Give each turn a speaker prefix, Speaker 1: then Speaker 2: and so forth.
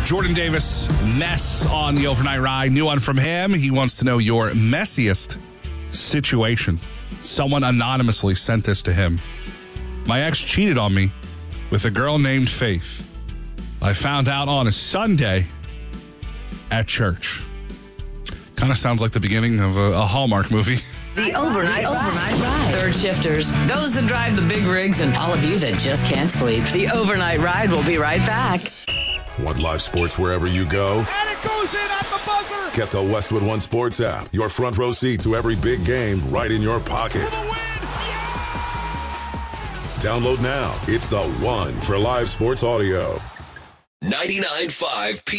Speaker 1: Jordan Davis, mess on the overnight ride. New one from him. He wants to know your messiest situation. Someone anonymously sent this to him. My ex cheated on me with a girl named Faith. I found out on a Sunday at church. Kind of sounds like the beginning of a Hallmark movie.
Speaker 2: The overnight ride. Third shifters, those that drive the big rigs, and all of you that just can't sleep. The overnight ride will be right back.
Speaker 3: Want live sports wherever you go?
Speaker 4: And it goes in at the buzzer.
Speaker 3: Get the Westwood One Sports app. Your front row seat to every big game right in your pocket.
Speaker 4: For the win.
Speaker 3: Download now. It's the one for live sports audio.
Speaker 5: 99.5